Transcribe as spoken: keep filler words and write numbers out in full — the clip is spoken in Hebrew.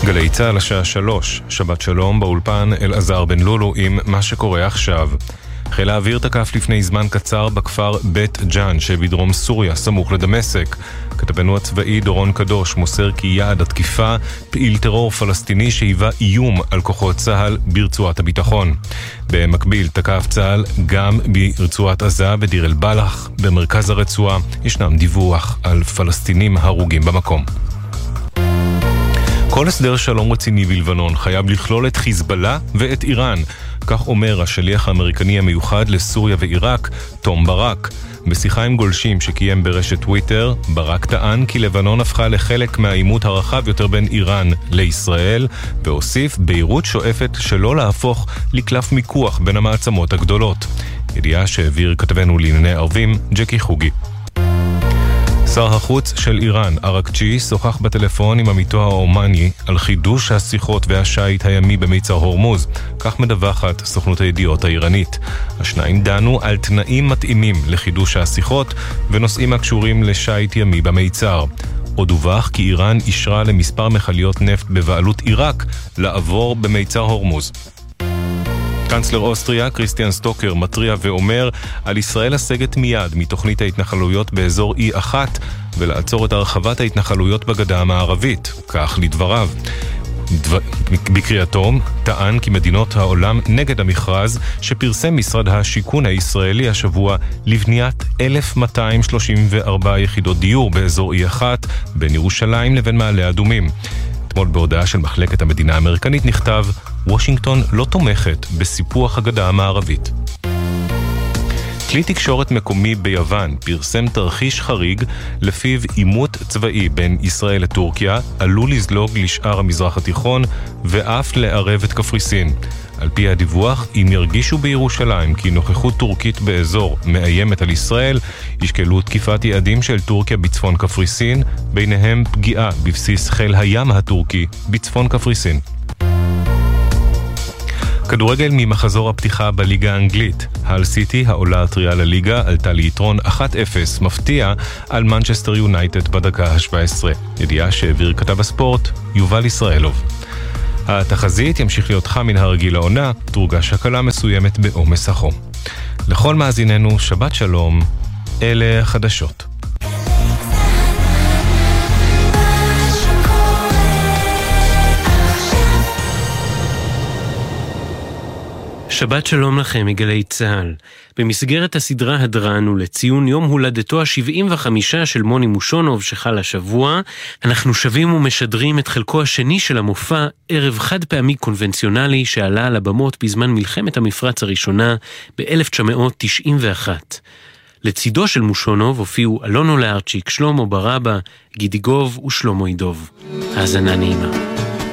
גלי צהל השעה שלוש, שבת שלום באולפן אלעזר בן לולו עם מה שקורה עכשיו. חיל האוויר תקף לפני זמן קצר בכפר בית ג'אן שבדרום סוריה, סמוך לדמשק. כתבנו הצבאי דורון קדוש מוסר כי יעד התקיפה פעיל טרור פלסטיני שהיווה איום על כוחות צהל ברצועת הביטחון. במקביל תקף צהל גם ברצועת עזה בדיר אל בלח במרכז הרצועה. ישנם דיווח על פלסטינים הרוגים במקום. כל הסדר שלום רציני בלבנון חייב לכלול את חיזבאללה ואת איראן, כך אומר השליח האמריקני המיוחד לסוריה ועיראק, תום ברק. בשיחה עם גולשים שקיים ברשת טוויטר, ברק טען כי לבנון הפכה לחלק מהעימות הרחב יותר בין איראן לישראל, והוסיף ביירות שואפת שלא להפוך לקלף מיקוח בין המעצמות הגדולות. ידיעה שהעביר כתבנו לענייני ערבים, ג'קי חוגי. שר החוץ של איראן, ארקצ'י, שוחח בטלפון עם עמיתו האומני על חידוש השיחות והשייט הימי במיצר הורמוז, כך מדווחת סוכנות הידיעות האיראנית. השניים דנו על תנאים מתאימים לחידוש השיחות ונושאים הקשורים לשייט ימי במיצר. עוד דווח כי איראן אישרה למספר מכליות נפט בבעלות עיראק לעבור במיצר הורמוז. קנצלר אוסטריה, קריסטיאן סטוקר, מטריע ואומר על ישראל לסגת מיד מתוכנית ההתנחלויות באזור אי אחת ולעצור את הרחבת ההתנחלויות בגדה המערבית, כך לדבריו. דבר... בקריאתו טען כי מדינות העולם נגד המכרז שפרסם משרד השיכון הישראלי השבוע לבניית אלף מאתיים שלושים וארבע יחידות דיור באזור אי אחת בין ירושלים לבין מעלה אדומים. אתמול בהודעה של מחלקת המדינה האמריקנית נכתב, וושינגטון לא תומכת בסיפוח הגדה המערבית. כלי תקשורת מקומי ביוון פרסם תרחיש חריג לפיו עימות צבאי בין ישראל לטורקיה עלול לזלוג לשאר המזרח התיכון ואף לערב את קפריסין. על פי הדיווח, אם ירגישו בירושלים כי נוכחות טורקית באזור מאיימת על ישראל, ישקלו תקיפת יעדים של טורקיה בצפון קפריסין, ביניהם פגיעה בבסיס חיל הים הטורקי בצפון קפריסין. כדורגל ממחזור הפתיחה בליגה האנגלית. הל סיטי, העולה הטריה לליגה, עלתה ליתרון אחת אפס מפתיע על מנצ'סטר יונייטד בדקה ה-שבע עשרה. ידיעה שהעביר כתב הספורט יובל ישראלוב. התחזית ימשיך להיות חם מן הרגיל לעונה, תורגש הקלה מסוימת בעומס החום. לכל מאזיננו, שבת שלום, אלה החדשות. שבת שלום לכם מגלי צהל. במסגרת הסדרה הדרן ולציון יום הולדתו ה-שבעים וחמש של מוני מושונוב שחל השבוע, אנחנו שבים ומשדרים את חלקו השני של המופע, ערב חד פעמי קונבנציונלי שעלה על הבמות בזמן מלחמת המפרץ הראשונה ב-אלף תשע מאות תשעים ואחת. לצידו של מושונוב הופיעו אלונו לארצ'יק, שלמה ברבא, גידיגוב ושלמה עידוב. האזנה נעימה.